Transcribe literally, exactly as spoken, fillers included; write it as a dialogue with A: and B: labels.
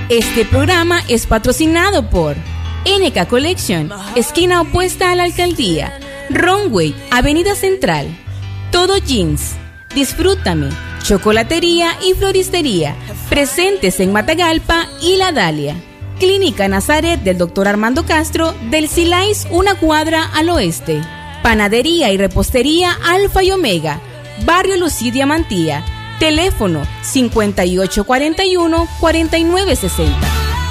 A: Este programa es patrocinado por N K Collection, esquina opuesta a la alcaldía, Runway, Avenida Central, Todo Jeans, Disfrútame, Chocolatería y Floristería, presentes en Matagalpa y La Dalia. Clínica Nazaret del doctor Armando Castro, del Silais una cuadra al oeste. Panadería y repostería Alfa y Omega, Barrio Lucidia Mantilla. Teléfono cincuenta y ocho cuarenta y uno, cuarenta y nueve sesenta.